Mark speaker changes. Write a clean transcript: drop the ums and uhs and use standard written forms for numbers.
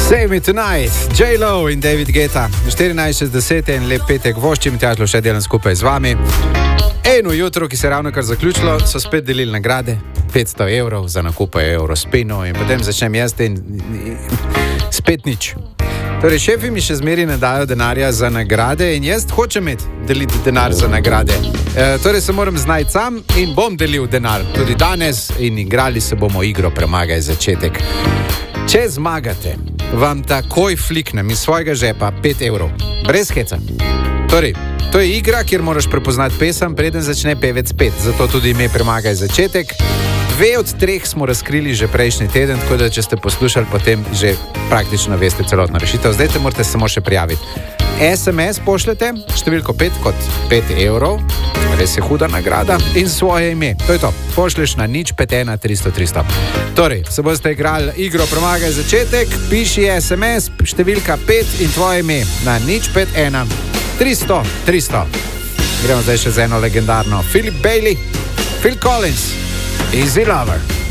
Speaker 1: Save Me Tonight, J-Lo in David Guetta. 14:60 in lep petek voščim, Tjažlo še delam skupaj z vami. Eno jutro, ki se je ravno kar zaključilo, so spet delili nagrade, 500 evrov za nakupe Eurospinu in potem začnem jaz in spet nič. Torej, šefi mi še zmeri ne dajo denarja za nagrade in jaz hočem deliti denar za nagrade. Torej se moram znajti sam in bom delil denar tudi danes in igrali se bomo igro Premagaj začetek. Če zmagate, vam takoj fliknem iz svojega žepa 5 evrov, brez heca. Torej, to je igra, kjer moraš prepoznati pesem, preden začne pevec pet, zato tudi ime Premagaj začetek. 2 od 3 smo razkrili že prejšnji teden, tako da če ste poslušali, potem že praktično veste celotno rešitev. Zdaj te morate samo še prijaviti. SMS pošljete, številko 5 kot 5 evrov, res je huda nagrada, in svoje ime. To je to, pošlješ na 051 300 300. Torej, se boste igrali igro Premagaj začetek, piši SMS, številka 5 in tvoje ime na 051 300 300. Gremo zdaj še z eno legendarno. Philip Bailey, Phil Collins, Easy Lover.